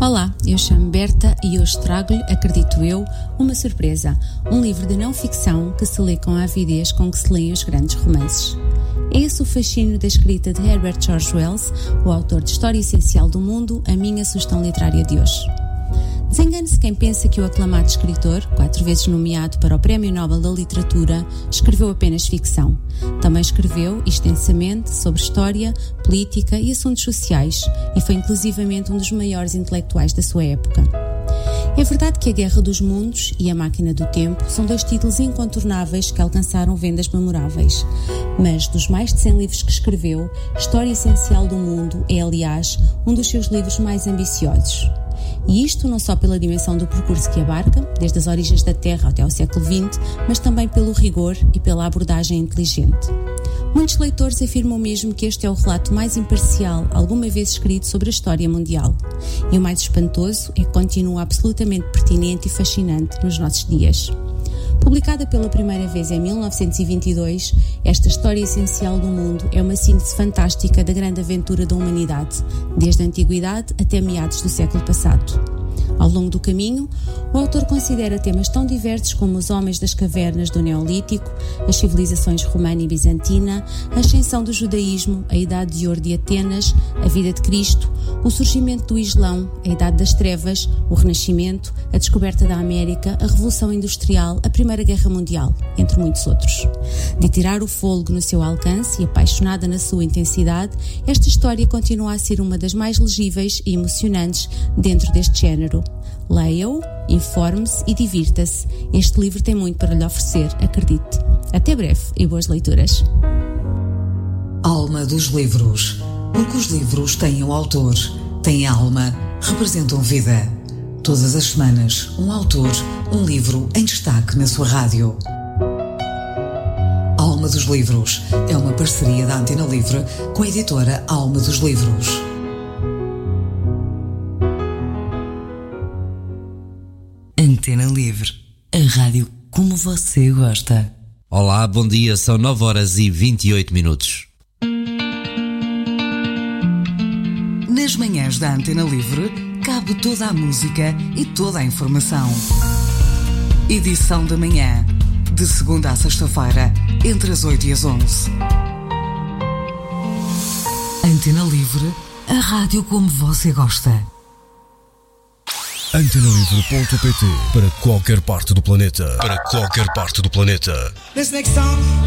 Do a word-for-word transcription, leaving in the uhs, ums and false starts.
Olá, eu chamo Berta e hoje trago-lhe, acredito eu, uma surpresa. Um livro de não-ficção que se lê com a avidez com que se leem os grandes romances. É esse o fascínio da escrita de Herbert George Wells, o autor de História Essencial do Mundo, a minha sugestão literária de hoje. Desengane-se quem pensa que o aclamado escritor, quatro vezes nomeado para o Prémio Nobel da Literatura, escreveu apenas ficção. Também escreveu, extensamente, sobre história, política e assuntos sociais, e foi inclusivamente um dos maiores intelectuais da sua época. É verdade que A Guerra dos Mundos e A Máquina do Tempo são dois títulos incontornáveis que alcançaram vendas memoráveis. Mas, dos mais de cem livros que escreveu, História Essencial do Mundo é, aliás, um dos seus livros mais ambiciosos. E isto não só pela dimensão do percurso que abarca, desde as origens da Terra até ao século vinte, mas também pelo rigor e pela abordagem inteligente. Muitos leitores afirmam mesmo que este é o relato mais imparcial alguma vez escrito sobre a história mundial. E o mais espantoso é que continua absolutamente pertinente e fascinante nos nossos dias. Publicada pela primeira vez em mil novecentos e vinte e dois, esta História Essencial do Mundo é uma síntese fantástica da grande aventura da humanidade, desde a antiguidade até meados do século passado. Ao longo do caminho, o autor considera temas tão diversos como os homens das cavernas do Neolítico, as civilizações romana e bizantina, a ascensão do judaísmo, a Idade de Ouro de Atenas, a vida de Cristo, o surgimento do Islão, a Idade das Trevas, o Renascimento, a descoberta da América, a Revolução Industrial, a Primeira Guerra Mundial, entre muitos outros. De tirar o fôlego no seu alcance e apaixonada na sua intensidade, esta história continua a ser uma das mais legíveis e emocionantes dentro deste género. Leia-o, informe-se e divirta-se. Este livro tem muito para lhe oferecer, acredite. Até breve e boas leituras. Alma dos livros. Porque os livros têm um autor, têm alma, representam vida. Todas as semanas, um autor, um livro em destaque na sua rádio. Alma dos Livros é uma parceria da Antena Livre com a editora Alma dos Livros. Antena Livre, a rádio como você gosta. Olá, bom dia, são nove horas e vinte e oito minutos. Nas manhãs da Antena Livre, cabe toda a música e toda a informação. Edição da manhã, de segunda à sexta-feira, entre as oito e as onze. Antena Livre, a rádio como você gosta. Antena Livre ponto pt para qualquer parte do planeta. Para qualquer parte do planeta. This next song